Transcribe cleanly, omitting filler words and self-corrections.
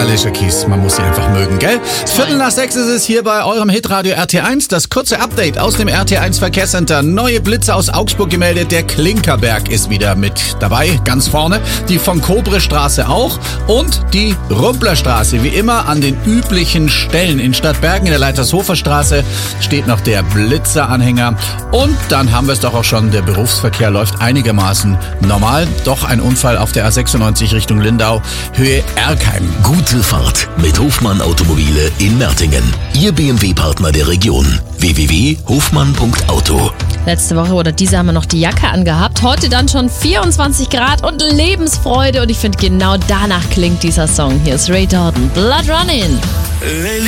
Alicia Keys, man muss sie einfach mögen, gell? 5:45 ist es hier bei eurem Hitradio RT1. Das kurze Update aus dem RT1 Verkehrscenter. Neue Blitze aus Augsburg gemeldet. Der Klinkerberg ist wieder mit dabei, ganz vorne. Die von Kobre-Straße auch. Und die Rumplerstraße, wie immer an den üblichen Stellen. In Stadtbergen in der Leitershofer Straße steht noch der Blitzeranhänger. Und dann haben wir es doch auch schon. Der Berufsverkehr läuft einigermaßen normal. Doch ein Unfall auf der A96 Richtung Lindau, Höhe Erkheim. Gute Fahrt mit Hofmann Automobile in Mertingen. Ihr BMW-Partner der Region. www.hofmann.auto. Letzte Woche oder diese haben wir noch die Jacke angehabt. Heute dann schon 24 Grad und Lebensfreude. Und ich finde, genau danach klingt dieser Song. Hier ist Ray Jordan, Blood Running.